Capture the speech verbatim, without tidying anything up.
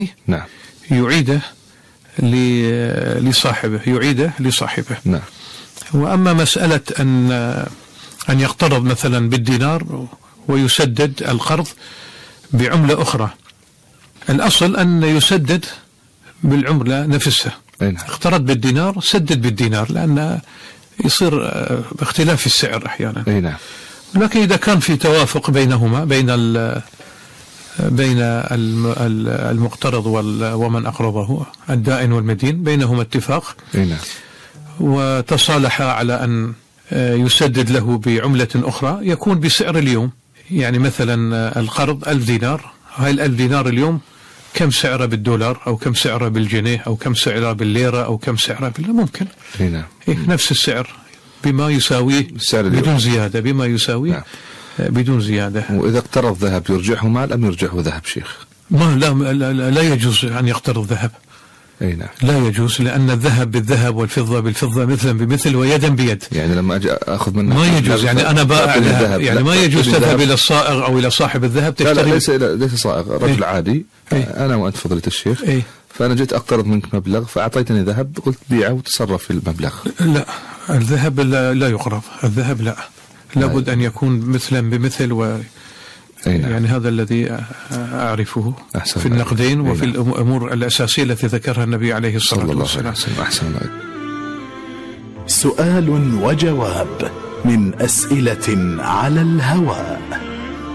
نعم يعيده لصاحبه يعيده لصاحبه نعم. وأما مسألة أن أن يقترض مثلا بالدينار ويسدد القرض بعملة أخرى، الأصل أن يسدد بالعملة نفسها. نعم. اقترض بالدينار سدد بالدينار، لأن يصير اختلاف في السعر أحيانا. نعم. لكن إذا كان في توافق بينهما بين بين المقترض ومن أقرضه الدائن والمدين، بينهما اتفاق نعم. وتصالح على أن يسدد له بعملة أخرى يكون بسعر اليوم. يعني مثلا القرض ألف دينار، هاي الألف دينار اليوم كم سعره بالدولار، أو كم سعره بالجنيه، أو كم سعره بالليرة، أو كم سعره بالله، ممكن نعم. إيه نفس السعر بما يساويه بدون زيادة، بما يساويه نعم. بدون زيادة. وإذا اقترض ذهب يرجعه مال أم يرجعه ذهب شيخ؟ ما لا, لا, لا يجوز أن يقترض ذهب. أي نعم. لا يجوز، لأن الذهب بالذهب والفضة بالفضة مثلا بمثل ويدا بيد. يعني لما أجي أخذ منه ما يجوز، يعني أنا بائع ذهب، يعني ما يجوز تذهب إلى الصائغ أو إلى صاحب الذهب تشتري. لا لا ليس ليس صائغ، رجل ايه؟ عادي ايه؟ أنا وأنت فضيلة الشيخ ايه؟ فأنا جيت أقترض منك مبلغ فأعطيتني ذهب، قلت بيعه وتصرف في المبلغ. لا الذهب لا, لا يقرض، الذهب لا، لابد أن يكون مثلا بمثل و نعم. يعني هذا الذي أعرفه في النقدين وفي نعم. الأمور الأساسية التي ذكرها النبي عليه الصلاة والسلام. أحسن الله. سؤال وجواب من أسئلة على الهواء.